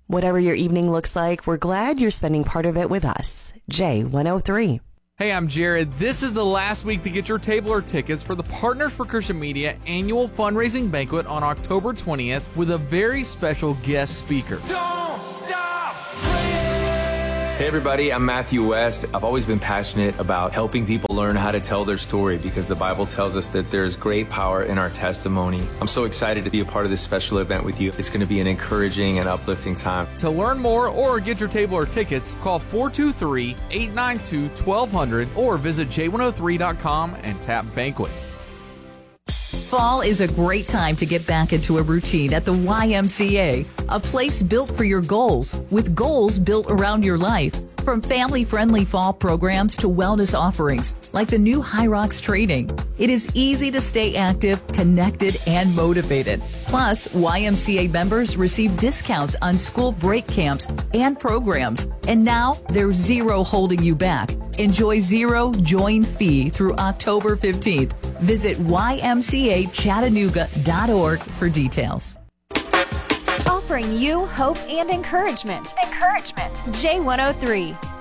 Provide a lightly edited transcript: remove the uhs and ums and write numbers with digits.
Whatever your evening looks like, we're glad you're spending part of it with us. J103. Hey, I'm Jared. This is the last week to get your table or tickets for the Partners for Christian Media annual fundraising banquet on October 20th with a very special guest speaker. Don't stop praying. Hey everybody, I'm Matthew West. I've always been passionate about helping people learn how to tell their story because the Bible tells us that there's great power in our testimony. I'm so excited to be a part of this special event with you. It's going to be an encouraging and uplifting time. To learn more or get your table or tickets, call 423-892-1200 or visit j103.com and tap banquet. Fall is a great time to get back into a routine at the YMCA, a place built for your goals, with goals built around your life. From family-friendly fall programs to wellness offerings, like the new High Rocks training. It is easy to stay active, connected, and motivated. Plus, YMCA members receive discounts on school break camps and programs. And now, there's zero holding you back. Enjoy zero join fee through October 15th. Visit ymcachattanooga.org for details. Offering you hope and encouragement. J103.